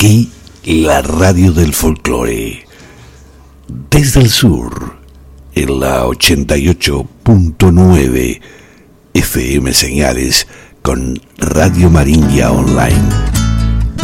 Aquí, la radio del folclore. Desde el sur, en la 88.9 FM Señales con Radio Marinha Online.